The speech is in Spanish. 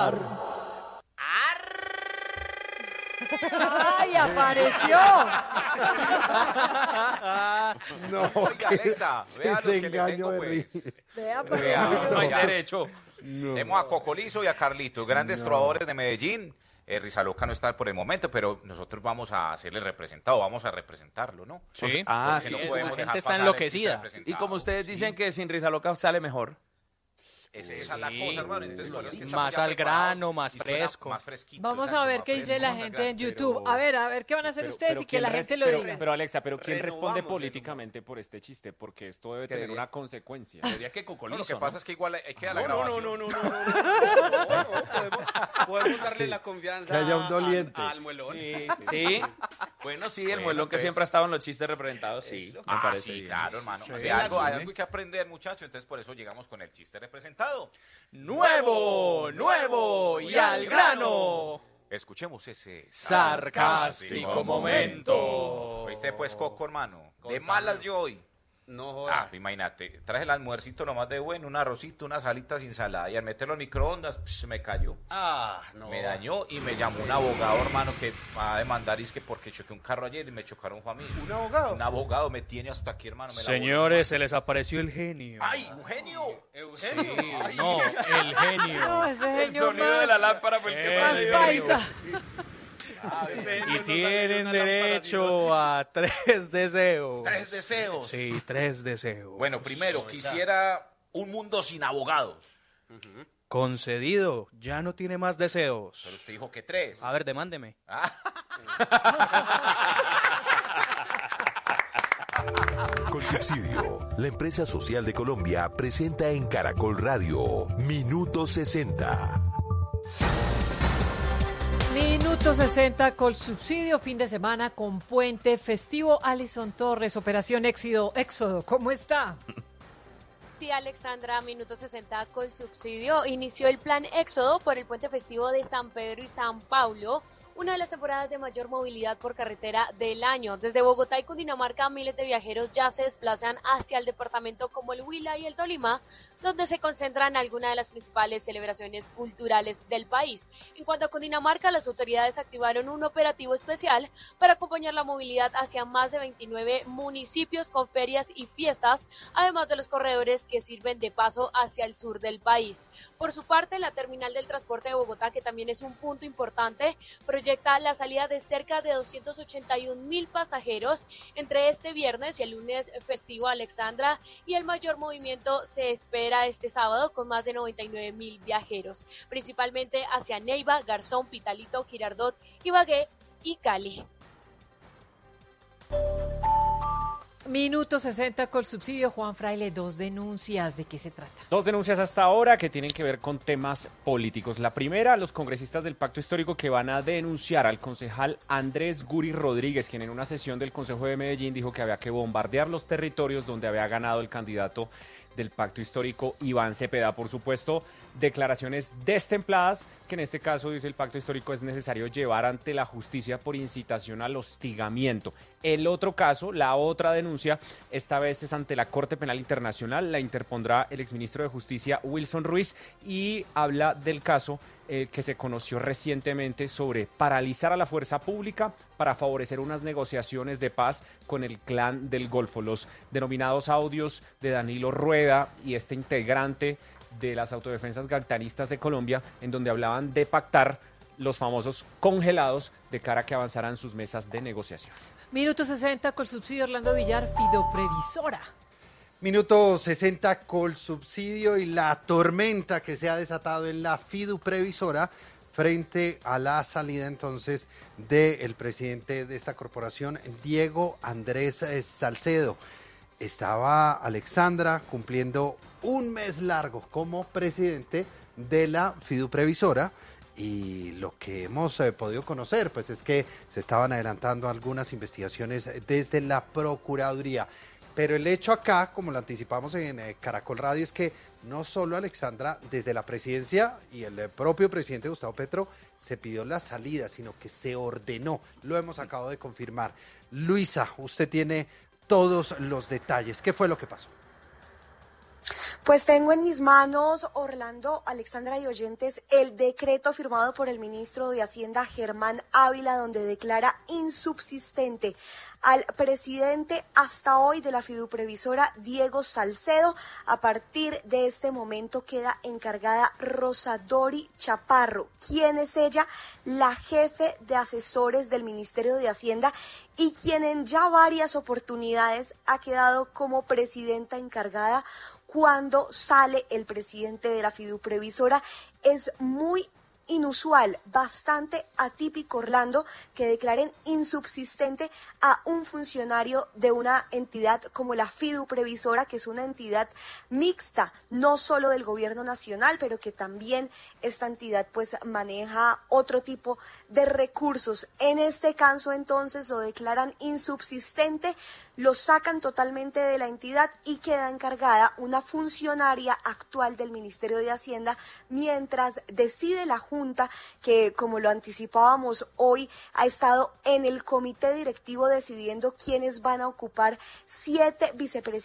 ¡Ay, apareció! No, Oiga, Alexa, vea los que le tengo, de pues. risa. Vea, pues. Vea, no hay derecho. No. Tenemos a Cocolizo y a Carlitos, grandes trovadores de Medellín. Rizaloca no está por el momento, pero nosotros vamos a hacerle representado, vamos a representarlo, ¿no? Sí. Porque Sí, no la podemos gente dejar está pasar enloquecida. el representado. Y como ustedes dicen que sin risa loca sale mejor. Esa es la cosa, hermano. Entonces, por eso es que estamos Más ya al preparados grano, más y suena fresco. más fresquito, Vamos exacto, a ver más qué dice fresco, la vamos a gente sacar. en YouTube. A ver qué van a hacer ustedes y que la gente lo diga. Pero Alexa, ¿quién responde Renovamos políticamente por este chiste? Porque esto debe tener Creería- una consecuencia. Sería que No, Cocolizo, lo que pasa es que igual hay que dar la No, grabación. Podemos darle la confianza Que haya un doliente. al muelón. Sí. Bueno, sí, el Bueno, muelón que pues. siempre ha estado en los chistes representados, sí. Me Ah, parece sí, bien. claro, hermano. sí. De algo, hay algo que aprender, muchachos. Entonces, por eso llegamos con el chiste representado. Nuevo y al grano. Escuchemos ese Sarcástico momento. ¿Oíste, pues, Coco, hermano? De malas yo hoy. No jodas. Imagínate, traje el almuercito nomás de bueno, un arrocito, unas alitas sin ensalada, y al meterlo al microondas, se me cayó. No. Me dañó y me llamó un abogado, hermano, que va a demandar, y es que porque choqué un carro ayer y me chocaron familia. ¿Un abogado? Un abogado me tiene hasta aquí, hermano. Me la Señores, se les apareció el genio. voló. ¡Ay, Eugenio! Eugenio. Sí, no, el genio. No, ese El genio sonido de la más, lámpara fue el que más me dio. paisa. Y tienen derecho a 3 deseos. 3 deseos. Sí, 3 deseos. Bueno, primero, quisiera un mundo sin abogados. Concedido, ya no tiene más deseos. Pero usted dijo que 3. A ver, demándeme. Colsubsidio, la empresa social de Colombia, presenta en Caracol Radio Minuto 60. Minuto 60 con subsidio, fin de semana con puente festivo. Alison Torres, Operación Éxodo, ¿cómo está? Sí, Alexandra, Minuto 60 con subsidio. Inició el plan Éxodo por el puente festivo de San Pedro y San Pablo, una de las temporadas de mayor movilidad por carretera del año. Desde Bogotá y Cundinamarca, miles de viajeros ya se desplazan hacia el departamento como el Huila y el Tolima, donde se concentran algunas de las principales celebraciones culturales del país. En cuanto a Cundinamarca, las autoridades activaron un operativo especial para acompañar la movilidad hacia más de 29 municipios con ferias y fiestas, además de los corredores que sirven de paso hacia el sur del país. Por su parte, la terminal del transporte de Bogotá, que también es un punto importante, proyecta la salida de cerca de 281.000 pasajeros entre este viernes y el lunes festivo, Alexandra, y el mayor movimiento se espera este sábado con más de 99.000 viajeros, principalmente hacia Neiva, Garzón, Pitalito, Girardot, Ibagué y Cali. Minuto 60 con subsidio, Juan Fraile, 2 denuncias, ¿de qué se trata? 2 denuncias hasta ahora que tienen que ver con temas políticos. La primera, los congresistas del Pacto Histórico que van a denunciar al concejal Andrés Guri Rodríguez, quien en una sesión del Consejo de Medellín dijo que había que bombardear los territorios donde había ganado el candidato del Pacto Histórico, Iván Cepeda. Por supuesto, declaraciones destempladas que en este caso, dice el Pacto Histórico, es necesario llevar ante la justicia por incitación al hostigamiento. El otro caso, la otra denuncia, esta vez es ante la Corte Penal Internacional, la interpondrá el exministro de Justicia Wilson Ruiz y habla del caso que se conoció recientemente sobre paralizar a la fuerza pública para favorecer unas negociaciones de paz con el Clan del Golfo. Los denominados audios de Danilo Rueda y este integrante de las autodefensas gactanistas de Colombia, en donde hablaban de pactar los famosos congelados de cara a que avanzaran sus mesas de negociación. Minuto 60 con subsidio, Orlando Villar, Fidoprevisora. Minuto 60 con subsidio y la tormenta que se ha desatado en la Fiduprevisora frente a la salida entonces del presidente de esta corporación, Diego Andrés Salcedo. Estaba Alexandra cumpliendo un mes largo como presidente de la Fiduprevisora. Y lo que hemos podido conocer, pues es que se estaban adelantando algunas investigaciones desde la Procuraduría. Pero el hecho acá, como lo anticipamos en Caracol Radio, es que no solo Alexandra, desde la presidencia y el propio presidente Gustavo Petro, se pidió la salida, sino que se ordenó. Lo hemos acabado de confirmar. Luisa, usted tiene todos los detalles. ¿Qué fue lo que pasó? Pues tengo en mis manos, Orlando, Alexandra y oyentes, el decreto firmado por el ministro de Hacienda, Germán Ávila, donde declara insubsistente al presidente hasta hoy de la fiduprevisora, Diego Salcedo. A partir de este momento queda encargada Rosadori Chaparro. ¿Quién es ella? La jefe de asesores del Ministerio de Hacienda y quien en ya varias oportunidades ha quedado como presidenta encargada cuando sale el presidente de la fiduprevisora. Es muy inusual, bastante atípico, Orlando, que declaren insubsistente a un funcionario de una entidad como la fiduprevisora, que es una entidad mixta, no solo del gobierno nacional, pero que también esta entidad pues maneja otro tipo de recursos. En este caso entonces lo declaran insubsistente, lo sacan totalmente de la entidad y queda encargada una funcionaria actual del Ministerio de Hacienda, mientras decide la Junta, que como lo anticipábamos hoy, ha estado en el comité directivo decidiendo quiénes van a ocupar 7 vicepresidencias